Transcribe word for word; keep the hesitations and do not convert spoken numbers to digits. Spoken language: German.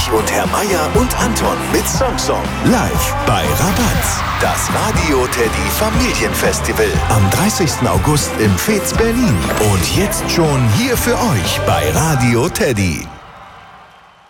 Ulrich und Herr Meier und Anton mit Song Song. Live bei Rabatz. Das Radio Teddy Familienfestival. Am dreißigsten August im Fez Berlin. Und jetzt schon hier für euch bei Radio Teddy.